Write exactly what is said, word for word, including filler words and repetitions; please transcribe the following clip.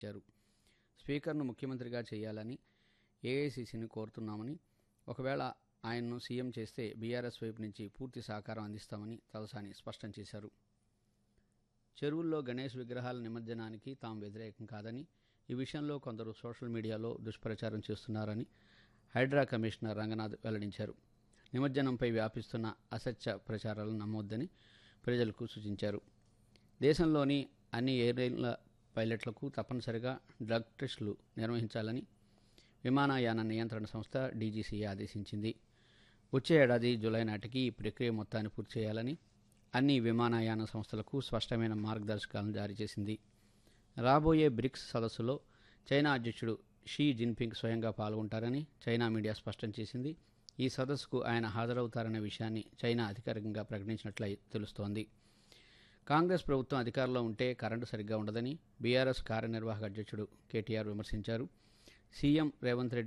ఇచ్చారు. స్పీకర్ను ముఖ్యమంత్రిగా చేయాలని ఏఐసీసీని కోరుతున్నామని, ఒకవేళ ఆయన్ను సీఎం చేస్తే బీఆర్ఎస్ వైపు నుంచి పూర్తి సహకారం అందిస్తామని తలసాని స్పష్టం చేశారు. చెరువుల్లో గణేష్ విగ్రహాల నిమజ్జనానికి తాము వ్యతిరేకం కాదని, ఈ విషయంలో కొందరు సోషల్ మీడియాలో దుష్ప్రచారం చేస్తున్నారని హైడ్రా కమిషనర్ రంగనాథ్ వెల్లడించారు. నిమజ్జనంపై వ్యాపిస్తున్న అసత్య ప్రచారాలను నమ్మొద్దని ప్రజలకు సూచించారు. దేశంలోని అన్ని ఎయిర్లైన్ల పైలట్లకు తప్పనిసరిగా డ్రగ్ టెస్టులు నిర్వహించాలని విమానయాన నియంత్రణ సంస్థ డీజీసీఏ ఆదేశించింది. వచ్చే ఏడాది జూలై నాటికి ఈ ప్రక్రియ మొత్తాన్ని పూర్తి చేయాలని అన్ని విమానయాన సంస్థలకు స్పష్టమైన మార్గదర్శకాలను జారీ చేసింది. రాబోయే బ్రిక్స్ సదస్సులో చైనా అధ్యక్షుడు షీ జిన్పింగ్ స్వయంగా పాల్గొంటారని చైనా మీడియా స్పష్టం చేసింది. ఈ సదస్సుకు ఆయన హాజరవుతారనే విషయాన్ని చైనా అధికారికంగా ప్రకటించినట్లు తెలుస్తోంది. కాంగ్రెస్ ప్రభుత్వం అధికారంలో ఉంటే కరెంటు సరిగ్గా ఉండదని బీఆర్ఎస్ కార్యనిర్వాహక అధ్యక్షుడు కేటీఆర్ విమర్శించారు. సీఎం రేవంత్ రెడ్డి